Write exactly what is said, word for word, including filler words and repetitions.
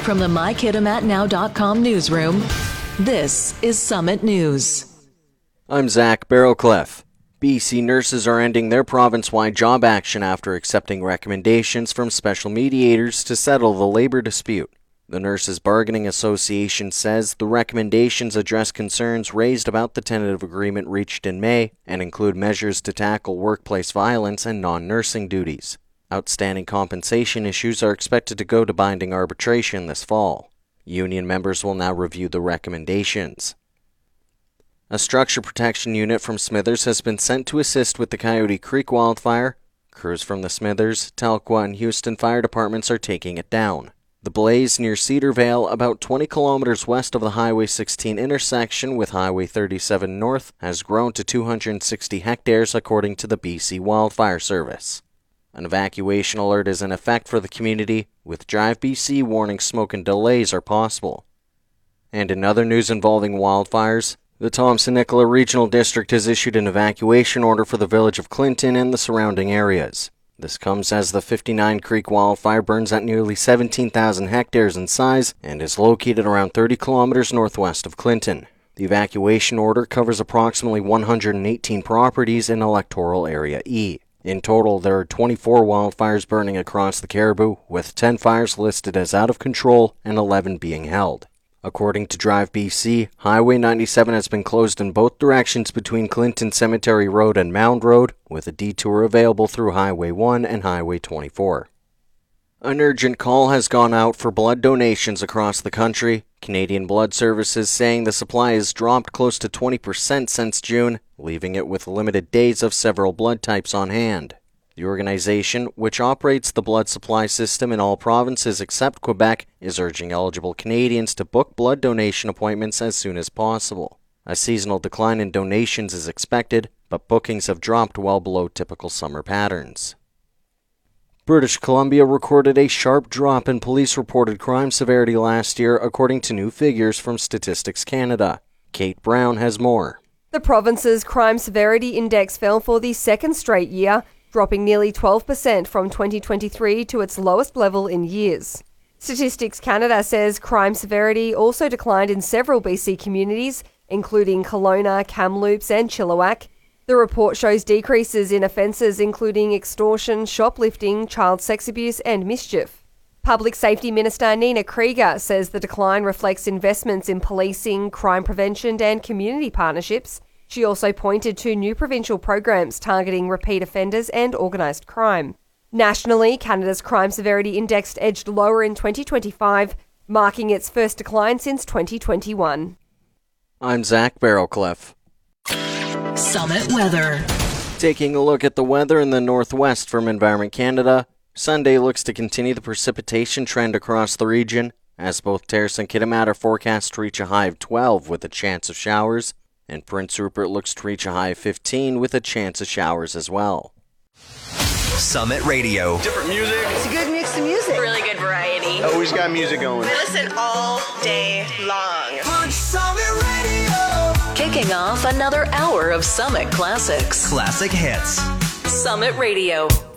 From the my kitimat now dot com newsroom, this is Summit News. I'm Zach Barrowcliff. B C nurses are ending their province-wide job action after accepting recommendations from special mediators to settle the labor dispute. The Nurses Bargaining Association says the recommendations address concerns raised about the tentative agreement reached in May and include measures to tackle workplace violence and non-nursing duties. Outstanding compensation issues are expected to go to binding arbitration this fall. Union members will now review the recommendations. A structure protection unit from Smithers has been sent to assist with the Coyote Creek wildfire. Crews from the Smithers, Tahlequah, and Houston fire departments are taking it down. The blaze near Cedar Vale, about twenty kilometers west of the Highway sixteen intersection with Highway thirty-seven North, has grown to two hundred sixty hectares according to the B C Wildfire Service. An evacuation alert is in effect for the community, with Drive B C warning smoke and delays are possible. And in other news involving wildfires, the Thompson-Nicola Regional District has issued an evacuation order for the village of Clinton and the surrounding areas. This comes as the fifty-nine Creek wildfire burns at nearly seventeen thousand hectares in size and is located around thirty kilometers northwest of Clinton. The evacuation order covers approximately one hundred eighteen properties in Electoral Area E. In total, there are twenty-four wildfires burning across the Cariboo, with ten fires listed as out of control and eleven being held. According to Drive B C, Highway ninety-seven has been closed in both directions between Clinton Cemetery Road and Mound Road, with a detour available through Highway one and Highway twenty-four. An urgent call has gone out for blood donations across the country. Canadian Blood Services saying the supply has dropped close to twenty percent since June, leaving it with limited days of several blood types on hand. The organization, which operates the blood supply system in all provinces except Quebec, is urging eligible Canadians to book blood donation appointments as soon as possible. A seasonal decline in donations is expected, but bookings have dropped well below typical summer patterns. British Columbia recorded a sharp drop in police-reported crime severity last year, according to new figures from Statistics Canada. Kate Brown has more. The province's crime severity index fell for the second straight year, dropping nearly twelve percent from twenty twenty-three to its lowest level in years. Statistics Canada says crime severity also declined in several B C communities, including Kelowna, Kamloops and Chilliwack. The report shows decreases in offences including extortion, shoplifting, child sex abuse and mischief. Public Safety Minister Nina Krieger says the decline reflects investments in policing, crime prevention and community partnerships. She also pointed to new provincial programs targeting repeat offenders and organised crime. Nationally, Canada's crime severity index edged lower in twenty twenty-five, marking its first decline since twenty twenty-one. I'm Zach Barrowcliff. Summit Weather. Taking a look at the weather in the northwest from Environment Canada, Sunday looks to continue the precipitation trend across the region, as both Terrace and Kitimat are forecast to reach a high of twelve with a chance of showers, and Prince Rupert looks to reach a high of fifteen with a chance of showers as well. Summit Radio. Different music. It's a good mix of music. Really good variety. Always got music going. I listen all day long. Put Summit Radio. Kicking off another hour of Summit Classics. Classic hits. Summit Radio.